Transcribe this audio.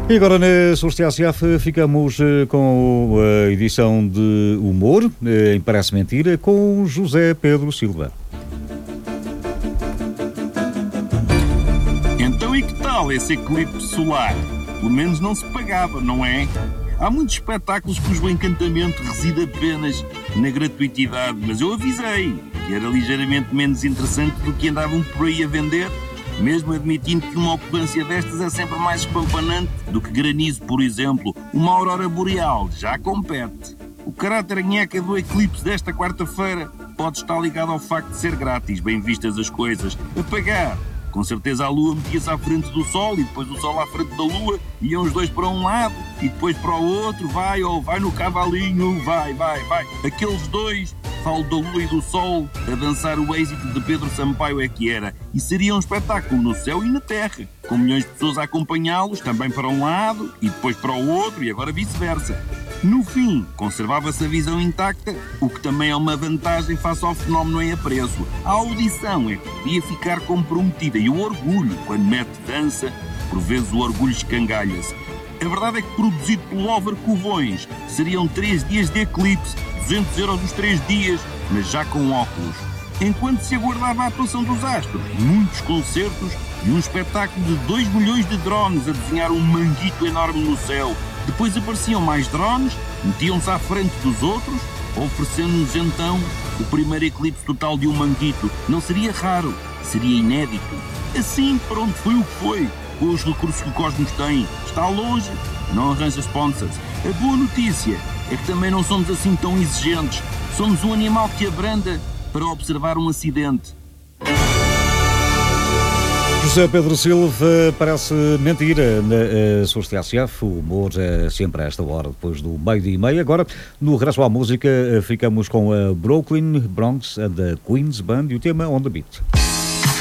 E agora na Solstia ACF ficamos com a edição de humor, em Parece Mentira, com José Pedro Silva. Então e que tal esse eclipse solar? Pelo menos não se pagava, não é? Há muitos espetáculos cujo encantamento reside apenas na gratuitidade, mas eu avisei que era ligeiramente menos interessante do que andavam por aí a vender, mesmo admitindo que uma ocorrência destas é sempre mais espampanante do que granizo, por exemplo. Uma aurora boreal já compete. O caráter nheca do eclipse desta quarta-feira pode estar ligado ao facto de ser grátis, bem vistas as coisas. A pagar, com certeza a Lua metia-se à frente do Sol e depois o Sol à frente da Lua, iam os dois para um lado e depois para o outro, vai no cavalinho, vai. Aqueles dois, falo da Lua e do Sol, a dançar o êxito de Pedro Sampaio é que era. E seria um espetáculo no céu e na terra, com milhões de pessoas a acompanhá-los, também para um lado e depois para o outro e agora vice-versa. No fim, conservava-se a visão intacta, o que também é uma vantagem face ao fenómeno em apreço. A audição é que podia ficar comprometida e o orgulho, quando mete dança, por vezes o orgulho escangalha-se. A verdade é que, produzido pelo Álvaro Covões, seriam 3 dias de eclipse, 200 € os 3 dias, mas já com óculos. Enquanto se aguardava a atuação dos astros, muitos concertos e um espetáculo de 2 milhões de drones a desenhar um manguito enorme no céu. Depois apareciam mais drones, metiam-se à frente dos outros, oferecendo-nos então o primeiro eclipse total de um manguito. Não seria raro, seria inédito. Assim, pronto, foi o que foi. Com os recursos que o Cosmos tem, está longe, não arranja sponsors. A boa notícia é que também não somos assim tão exigentes. Somos um animal que abranda para observar um acidente. José Pedro Silva, Parece Mentira, na Solstia ACF. O humor é sempre a esta hora, depois do meio-dia e meia. Agora, no regresso à música, ficamos com a Brooklyn Bronx and the Queens Band e o tema On The Beat.